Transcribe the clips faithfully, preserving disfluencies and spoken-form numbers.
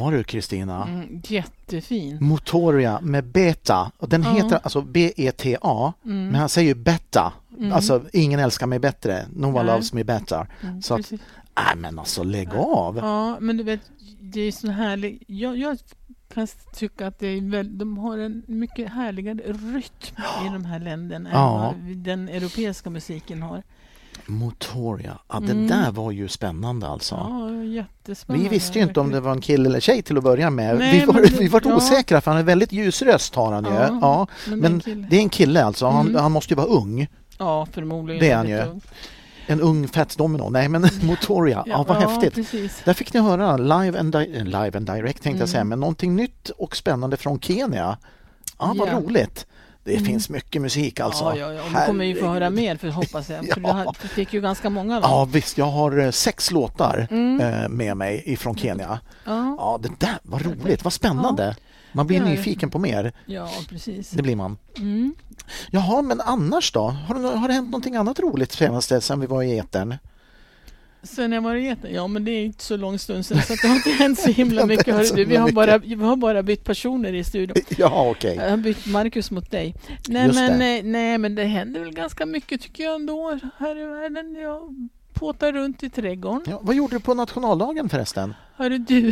Ja du Kristina. Mm, jättefin. Motoria med beta. Och den Ja. heter alltså B E T A. Mm. Men han säger ju beta. Mm. Alltså ingen älskar mig bättre. No one Nej. loves me better. Mm, Så att, precis. nej men alltså lägg av. Ja, men du vet, det är så härligt. Jag, jag kan tycka att det är väl, de har en mycket härligare rytm i de här länderna Ja. än vad den europeiska musiken har. Motoria. Ja, det Mm. där var ju spännande alltså. Ja, jättespännande. Vi visste ju inte om det var en kille eller tjej till att börja med. Nej, vi var, men det- vi var ja. osäkra för han har en väldigt ljus röst har han ju. Ja, Ja, men men det är en kille. det är en kille alltså. Han, Mm. han måste ju vara ung. Ja, förmodligen. Det är han väldigt ju. ung. En ung Fats Domino. Nej men Motoria. Ja, vad häftigt. Precis. Där fick ni höra live and, di- live and direct tänkte jag Mm. säga. Men någonting nytt och spännande från Kenya. Ja, vad Ja. roligt. Det Mm. finns mycket musik alltså. Ja, ja, ja. Och vi kommer ju få höra Herregud. mer för hoppas jag. För Ja. du har- du fick ju ganska många. Va? Ja visst, jag har eh, sex låtar Mm. eh, med mig ifrån Kenya. Ja. Ja, det där var roligt, vad spännande. Man blir Det är det. nyfiken på mer, ja, precis. det blir man. Mm. Jaha, men annars då? Har det, har det hänt någonting annat roligt senaste sen vi var i etern? Sen jag var i etern, ja men det är inte så lång stund sedan så att det har inte hänt så himla Det har inte mycket. hänt Hörru, så du, vi, har himla bara, vi har bara bytt personer i studion. Ja, okej. Jag har bytt Marcus mot dig. Nej Just men, det. nej, nej men det händer väl ganska mycket tycker jag ändå här i världen. Jag påtar runt i trädgården. Ja, vad gjorde du på nationaldagen förresten? Hörru du,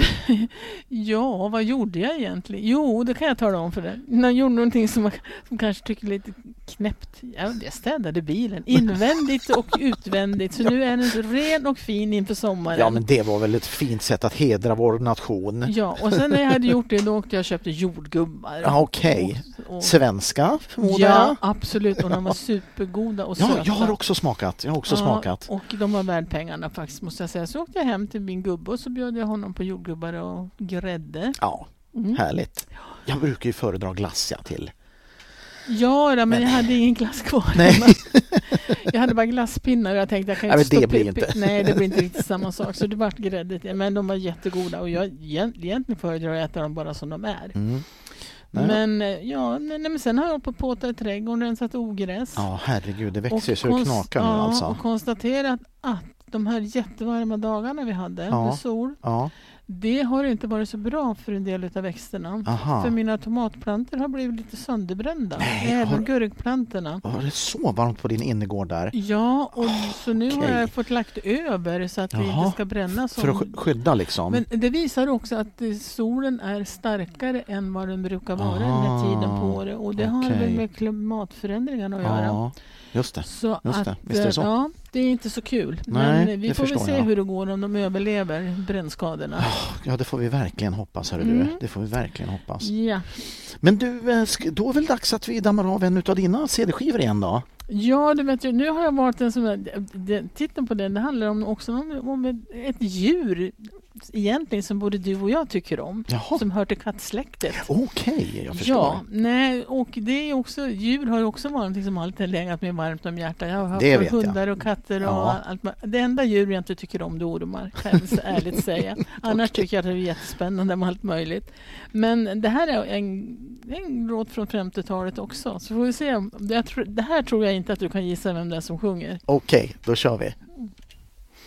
ja vad gjorde jag egentligen? Jo, det kan jag tala om för dig. Jag gjorde någonting som man som kanske tycker är lite knäppt. Ja, jag städade bilen invändigt och utvändigt. Så nu är den ren och fin inför sommaren. Ja, men det var väl ett fint sätt att hedra vår nation. Ja, och sen när jag hade gjort det då åkte jag och köpte jordgubbar. Ja, okej. Och- och- Svenska, förmodar Ja, jag. absolut. Och de var supergoda och Ja, söta. jag har också smakat. Jag har också Ja, smakat. och de var värd pengarna faktiskt måste jag säga. Så åkte jag hem till min gubbe och så bjöd jag honom på jordgubbar och grädde. Ja, Mm. härligt. Jag brukar ju föredra glass ja, till. Ja, då, men, Men- jag hade ingen glass kvar. Nej. Jag hade bara glasspinnar och jag tänkte jag kan Nej, inte men det stå blir pi- inte. pi- Nej, det blir inte riktigt samma sak. Så det vart gräddigt. Men de var jättegoda och jag egent- egentligen föredrar att äta dem bara som de är. Mm. Nej. Men eh, ja, nej, nej, men sen har jag på påta i trädgården rensat ogräs. Ja, herregud, det växer ju så konst- det knakar nu ja, alltså. och konstaterat att de här jättevarma dagarna vi hade Ja. med sol, Ja, det har inte varit så bra för en del av växterna. aha. För mina tomatplantor har blivit lite sönderbrända. Nej, Även har- gurkplantorna. Var det så varmt på din innergård där? Ja, och så nu har okej. jag fått lagt över så att vi Jaha, inte ska bränna. Som... För att sk- skydda liksom? Men det visar också att eh, solen är starkare än vad den brukar vara den här Ah, tiden på året. Och det har okej. väl med klimatförändringarna att göra. Ja, just det. Så Just det. att, Visst är det så? Ja, det är inte så kul. Nej, Men eh, vi det får väl förstår se jag. hur det går om de överlever brännskadorna. Ja, det får vi verkligen hoppas, hörru Mm. du. Det får vi verkligen hoppas. Ja. Men du, eh, sk- då är väl dags att vi dammar av en av dina C D-skivor igen då? Ja, du vet ju, nu har jag varit en som är, det, titeln på den, det handlar om, också om, om ett, ett djur egentligen som både du och jag tycker om. Jaha, Som hör till kattsläktet. okej, jag förstår. Ja, nej, och det är också, djur har ju också varit någonting som alltid har legat mig varmt om hjärtat. Jag har haft Det vet jag. hundar och katter och Ja. allt. Det enda djur jag inte tycker om det är ormar, kan jag så ärligt säga. Annars tycker jag att det är jättespännande med allt möjligt. Men det här är en, en låt från femtiotalet också. Så får vi se. om- Jag tror, det här tror jag inte att du kan gissa vem det är som sjunger. Okej, då kör vi.